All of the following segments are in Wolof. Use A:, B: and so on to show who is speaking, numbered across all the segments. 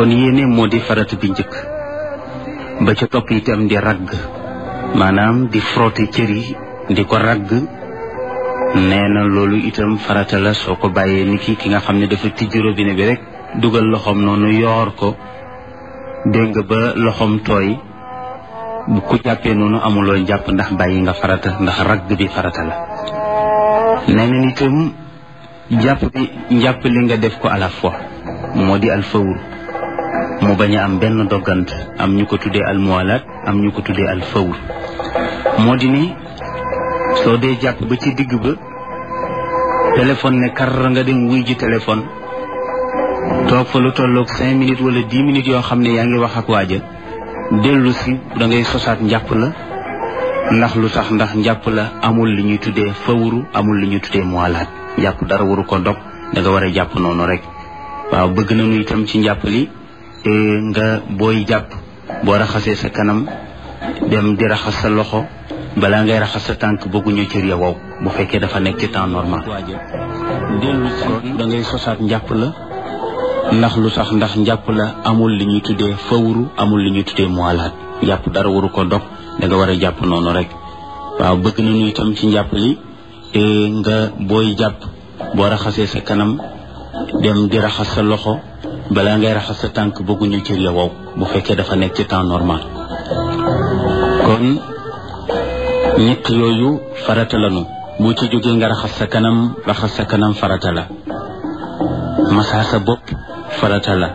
A: kon yéene moo di farata bi njëkk ba ca topp itam di ragg maanaam di frotter cër yi di ko ragg nee na loolu itam farata la soo ko bàyyee ni ki nga xam ne dafa tijji robinet bi rek dugal loxoom noonu yoor ko dégg nga ba loxoom tooy bu ku jàppee noonu amuloo jàpp ndax bàyyi nga farata ndax ragg bi farata la nee na itam njàpp li nga def ko à la fois moo di alfawr mu bañ a am benn doggant am ñu ko tuddee almuwalaat am ñu ko tuddee alfawr moo di ni soo dee jàpp ba ci digg ba téléphone ne kar nga dem wuy ji téléphone toog fa lu tolloog 5 minutes wala 10 minutes yoo xam ne yaa ngi wax ak waaja dellu si da ngay sosaat njàpp la ndax lu tax ndax njàpp la amul li ñuy tuddee fawru amul li ñuy tuddee muwalaat njàpp dara waru ko dog da nga war a jàpp noonu rek waaw bëgg nañu itam ci njàpp li nga booy jàpp boo raxasee sa kanam dem di raxas sa loxo balaa ngay raxas sa tànk bëgguñu cër ya wow bu fekkee dafa nekk ci temps normal dellu si da ngay sosaat njàpp la ndax lu tax ndax njàpp la amul li ñuy tuddee fawru amul li ñuy tuddee muwalaat njàpp dara waru ko dog da nga war a jàpp noonu rek waaw bëgg nañu itam ci njàpp li nga booy jàpp boo raxasee sa kanam dem di raxas sa loxo balaa ngay raxas sa tànk bëgguñu cër ya wow bu fekkee dafa nekk ci temps normal kon ñett yooyu farata lanu bu ci jógee nga raxas sa kanam farata la masaa sa bopp farata la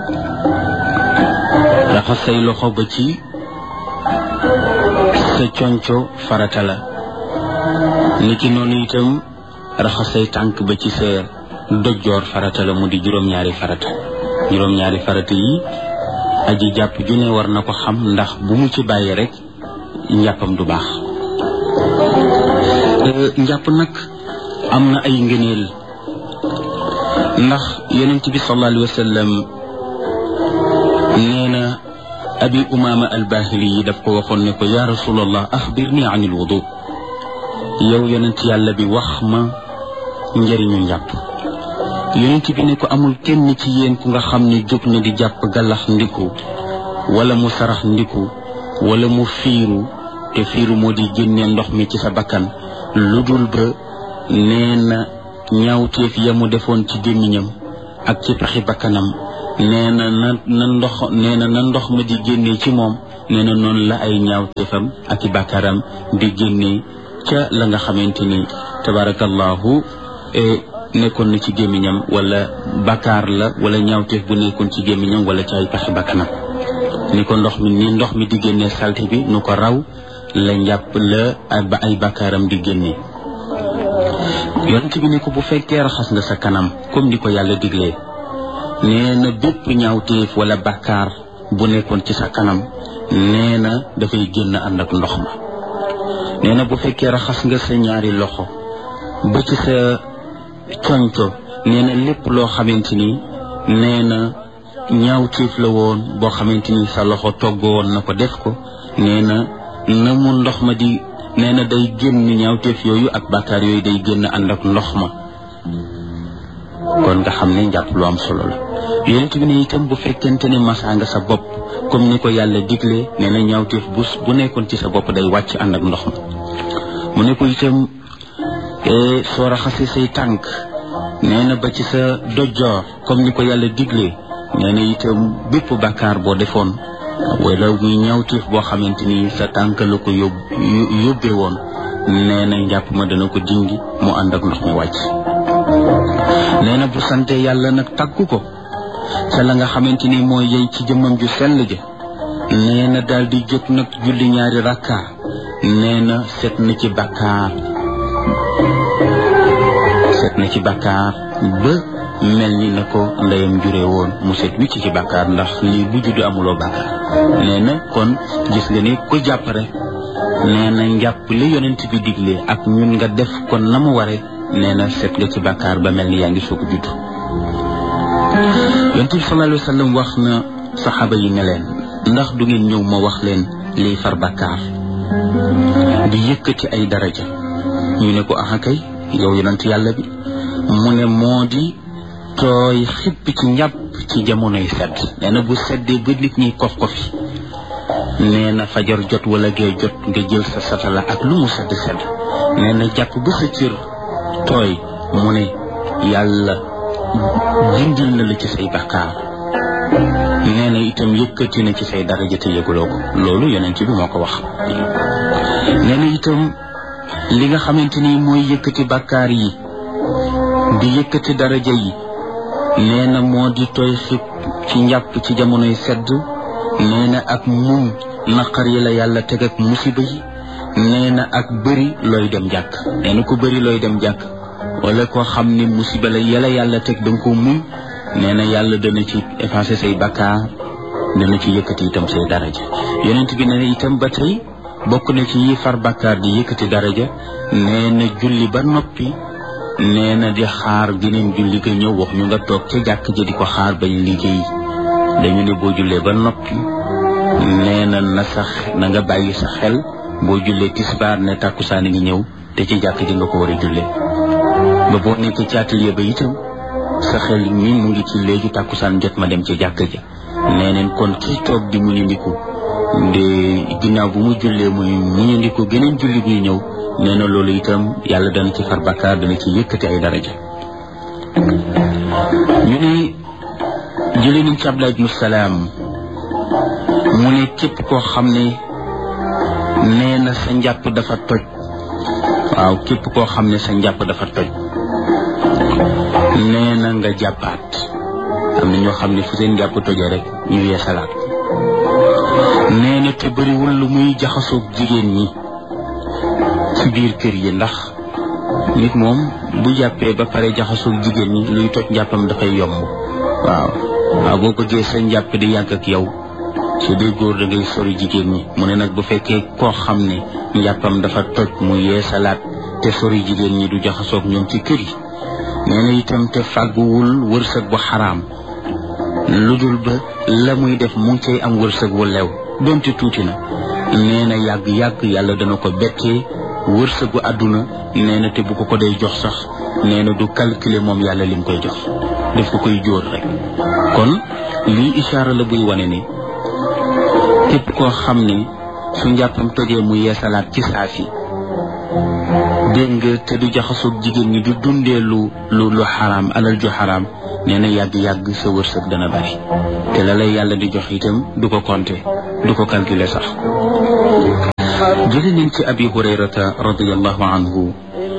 A: raxas say loxo ba ci sa conco farata la niki noonu itam raxas say tànk ba ci sa dojjoor farata la mu di juróom-ñaari farata yi aji jàpp ju ne war na ko xam ndax bu mu ci bàyyi rek njàppam du baax njàpp nag am na ay ngëneel ndax yonent bi sallallahu alayhi wa sallam nee na abi umaama albahili yi daf ko waxoon ne ko ya rasulallah axbirni an il wudu yow yonent yàlla bi wax ma njëriñu njàpp yonent bi ne ko amul kenn ci yéen ku nga xam ne jóg na di jàpp gàllax ndiku wala mu sarax ndiku wala mu fiiru te fiiru moo di génne ndox mi ci sa bakkan lu dul ba nee na ñaawteef ya mu defoon ci gémmiñam ak ci paxi bakkanam nee na na ndox ma di génne ci moom nee na noonu la ay ñaawteefam ak i bàkkaaram di génne ca la nga xamante ni tabarakallahu nekkoon na ci gémmiñam wala bàkkaar la wala ñaawteef bu nekkoon ci gémmiñam wala ci ay paxi bakkanam ni ko ndox mi di génne salte bi nu ko raw la njàpp la ba ay bàkkaaram di génne yonent bi ne ko bu fekkee raxas nga sa kanam comme ni ko yàlla diglee nee na bépp ñaawteef wala bàkkaar bu nekkoon ci sa kanam nee na dafay génn ànd ak ndox ma nee na bu fekkee raxas nga sa ñaari loxo ba ci sa conco nee na lépp loo xamante ni nee na ñaawteef la woon boo xamante ni sa loxo toggoo woon na ko def ko nee na mu ndox ma di nee na day génn ñaawteef yooyu ak bàkkaar yooyu day génn ànd ak ndox ma kon nga xam ne njàpp lu am solo la yonent bi ne itam bu fekkente ne masaa nga sa bopp comme ni ko yàlla diglee nee na ñaawteef bu nekkoon ci sa bopp day wàcc ànd ak ndox ma mu ne ko itam soo raxasee say tànk nee na ba ci sa dojjoor comme ni ko yàlla diglee nee na itam bépp bàkkaar boo defoon wala muy ñaawteef boo xamante ni sa tànk la ko yóbbee woon nee na njàpp ma dana ko dindi mu ànd ak ndox mi wàcc nee na bu sante yàlla nag tàggu ko ca la nga xamante ni mooy yey ci jëmmam ju sell ja nee na daal di jóg nag julli ñaari rakka nee na set na ci bàkkaar ba mel ni na ko ndeyam juree woon mu set wicc ci bàkkaar ndax lii bu juddu amuloo bàkkaar nee na kon gis nga ne ko jàpp rek nee na njàpp li yonent bi digle ak ñun nga def kon na mu ware nee na set nga ci bàkkaar ba mel ni yaa ngi soog a juddu yonent bi sallallahu alayhi wa sallam wax na saxaaba yi ne leen ndax du ngeen ñëw ma wax leen liy far bàkkaar di yëkkati ay daraja ñu ne ko aha kay yow yonent yàlla bi mu ne moo di tooy xipp ci njàpp ci jamonoy sedd nee na bu seddee ba nit ñi kof kofi nee na fajar jot wala gee jot nga jël sa satala ak lu mu sedd sedd nee na jàpp ba sa cër tooy mu ne yàlla dindil na la ci say bakkaar nee na itam yëkkati na ci say daraja te yëguloo ko loolu yonent bi moo ko wax nee na itam li nga xamante ni mooy yëkkati bakkaar yi di yëkkati daraja yi nee na moo di tooy xib ci njàpp ci jamonoy sedd nee na ak muñ naqar yi la yàlla teg ak musiba yi nee na ak bëri looy dem jàkk nee na ku bëri looy dem jàkk wala koo xam ne musiba la yàlla teg danga ko muñ nee na yàlla dana ci effacer say bakkaar dana ci yëkkati itam say daraja yonent bi nee na itam ba tey bokk na ci yi far bakkaar di yëkkati daraja nee na julli ba noppi nee na di xaar geneen julli ga ñëw wax ñu nga toog ca jàkk ja di ko xaar bañ liggéey dañu ne boo jullee ba noppi nee na na nga bàyyi sa xel boo jullee tisbaar ne tàkkusaan ngi ñëw te ci jàkk ji nga ko war a jullee ba boo nekk ci atelier ba itam sa xel mi mu ngi ci léegi tàkkusaan jot ma dem ci jàkk ja nee neen kon kii toog di muñandiku de ginnaaw bu mu jullee muy muñandiku geneen julli buy ñëw nee na loolu itam yàlla dana ci far bakkaar dana ci yëkkati ay daraja ñu ne jëlee nañ ci Abdullah ibnu Salaam mu ne képp koo xam ne nee na sa njàpp dafa toj waaw képp koo xam ne sa njàpp dafa toj nee na nga jàppaat am na ñoo xam ne fu seen njàpp tojee rek ñu yeesalaat nee na te bëriwul lu muy jaxasoog jigéen ñi ci biir kër yi ndax nit moom bu jàppee ba pare jaxasoog jigéen ñi luy toj njàppam dafay yomb waaw boo bëggee sa njàpp di yàgg ak yow su dee góor da ngay sori jigéen ñi mu ne nag bu fekkee koo xam ne njàppam dafa toj mu yeesalaat te sori jigéen ñi du jaxasoog ñoom ci kër yi nee na itam te fàgguwul wërsëg bu xaraam lu dul ba la muy def mu ngi cay am wërsëg wu lew donte tuuti na nee na yàgg-yàgg yàlla dana ko bettee wërsëgu àdduna nee na te bu ko day jox sax nee na du calculer moom yàlla lim koy jox daf ko koy jóor rek kon lii ishaara la buy wane ne képp koo xam ne su njàppam tojee mu yeesalaat ci saasi dégg nga te du jaxasoog jigéen ñi du dundee lu xaraam alal ju xaraam nee na yàgg-yàgg sa wërsëg dana bari te la lay yàlla di jox itam du ko compter du ko calculer sax jëli nañ ci Abi Hurayrata radiyallahu anhu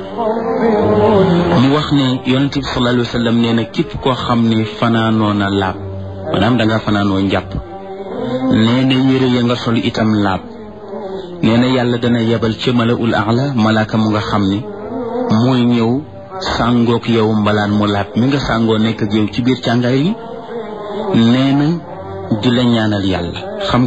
A: mu wax ne yonent bi sallallahu alayhi wa sallam nee na képp koo xam ne fanaanoo na laab maanaam da nga fanaanoo njàpp nee na yére ya nga sol itam laab nee na yàlla dana yebal ci malaul aala malaaka mu nga xam ne mooy ñëw sàngook yow mbalaan mu laab mi nga sàngoo nekk ak yow ci biir càngaay yi nee na di la ñaanal yàlla xam